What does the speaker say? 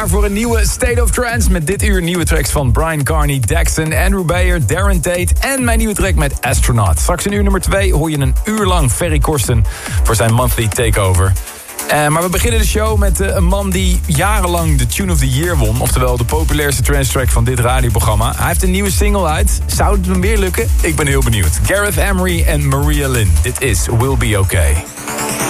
Voor een nieuwe State of Trance met dit uur nieuwe tracks van Brian Carney, Daxon, Andrew Bayer, Darren Tate en mijn nieuwe track met Astronaut. Straks in uur nummer 2 hoor je een uur lang Ferry Corsten voor zijn monthly takeover. Maar we beginnen de show met een man die jarenlang de Tune of the Year won. Oftewel de populairste trance track van dit radioprogramma. Hij heeft een nieuwe single uit. Zou het hem weer lukken? Ik ben heel benieuwd. Gareth Emery en Maria Lynn. Dit is Will Be Okay.